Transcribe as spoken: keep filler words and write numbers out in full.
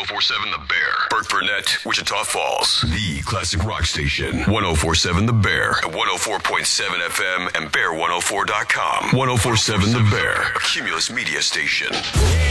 oh four seven The Bear. Burt Burnett, Wichita Falls. The classic rock station. ten forty-seven The Bear. At one oh four point seven F M and bear one oh four dot com. ten forty-seven The Bear. A Cumulus media station.